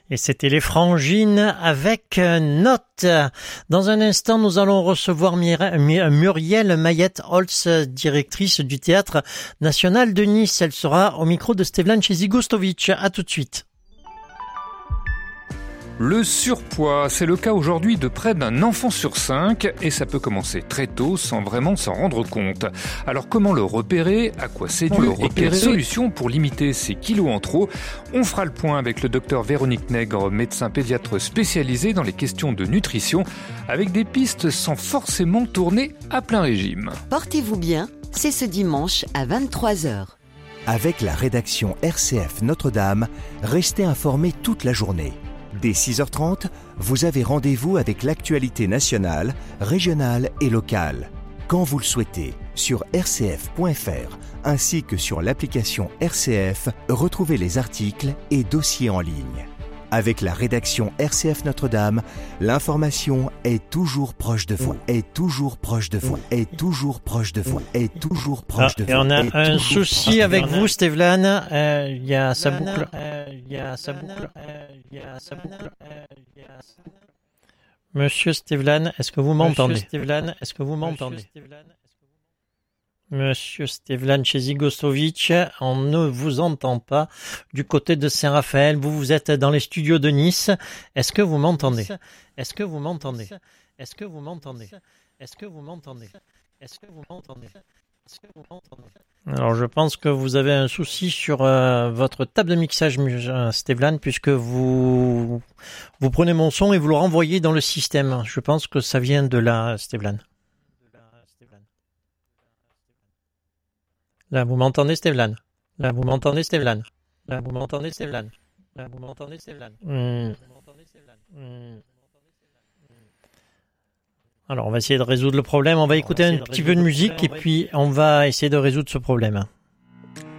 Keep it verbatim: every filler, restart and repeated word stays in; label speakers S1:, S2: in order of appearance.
S1: Et c'était les Frangines avec Note. Dans un instant, nous allons recevoir Muriel Mayette-Holtz, directrice du Théâtre National de Nice. Elle sera au micro de Stevlan Chezigostovic. À tout de suite.
S2: Le surpoids, c'est le cas aujourd'hui de près d'un enfant sur cinq et ça peut commencer très tôt sans vraiment s'en rendre compte. Alors comment le repérer, à quoi c'est dû et quelles solutions pour limiter ces kilos en trop? On fera le point avec le docteur Véronique Nègre, médecin pédiatre spécialisé dans les questions de nutrition, avec des pistes sans forcément tourner à plein régime.
S3: Portez-vous bien, c'est ce dimanche à vingt-trois heures.
S4: Avec la rédaction R C F Notre-Dame, restez informés toute la journée. Dès six heures trente, vous avez rendez-vous avec l'actualité nationale, régionale et locale. Quand vous le souhaitez, sur r c f point f r ainsi que sur l'application R C F, retrouvez les articles et dossiers en ligne. Avec la rédaction R C F Notre-Dame, l'information est toujours proche de vous, est toujours proche de vous, est toujours proche de vous, est toujours proche de vous.
S1: Et on a un souci avec vous, Stevlan. Il y a sa boucle. Il y a sa boucle. Il y a sa boucle. Monsieur Stevlan, est-ce que vous m'entendez? Monsieur Stevlan, est-ce que vous m'entendez? Monsieur Stevlan Chezigostovic, on ne vous entend pas du côté de Saint-Raphaël. Vous, vous êtes dans les studios de Nice. Est-ce que vous m'entendez? Est-ce que vous m'entendez? Est-ce que vous m'entendez? Est-ce que vous m'entendez? Est-ce que vous m'entendez? Est-ce que vous m'entendez? Alors, je pense que vous avez un souci sur euh, votre table de mixage, euh, Stevlan, puisque vous vous prenez mon son et vous le renvoyez dans le système. Je pense que ça vient de là, Stevlan. Là, vous m'entendez, Stevlan? Là, vous m'entendez, Stevlan? Là, vous m'entendez, Stevlan? Là, vous m'entendez, Stevlan? Mmh. Mmh. Alors, on va essayer de résoudre le problème. On va écouter un petit peu de musique et puis on va essayer de résoudre ce problème.